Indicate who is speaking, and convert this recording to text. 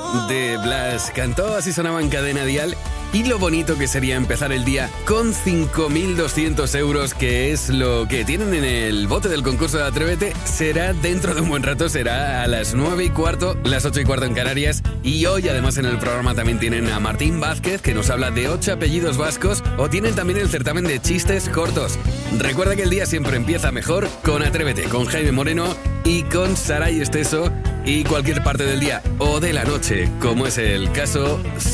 Speaker 1: de Blas cantó, así sonaba en Cadena Dial. Y lo bonito que sería empezar el día con 5.200 euros, que es lo que tienen en el bote del concurso de Atrévete. Será dentro de un buen rato, será a las 9:15, las 8:15 en Canarias. Y hoy, además, en el programa también tienen a Martín Vázquez, que nos habla de 8 apellidos vascos, o tienen también el certamen de chistes cortos. Recuerda que el día siempre empieza mejor con Atrévete, con Jaime Moreno y con Saray Esteso, y cualquier parte del día o de la noche, como es el caso